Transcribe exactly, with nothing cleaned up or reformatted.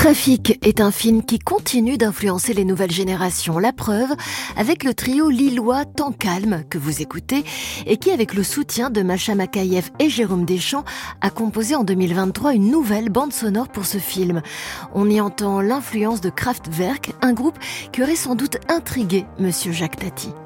Trafic est un film qui continue d'influencer les nouvelles générations. La preuve avec le trio lillois Temps Calme que vous écoutez et qui, avec le soutien de Masha Makayev et Jérôme Deschamps, a composé en deux mille vingt-trois une nouvelle bande sonore pour ce film. On y entend l'influence de Kraftwerk, un groupe qui aurait sans doute intrigué Monsieur Jacques Tati.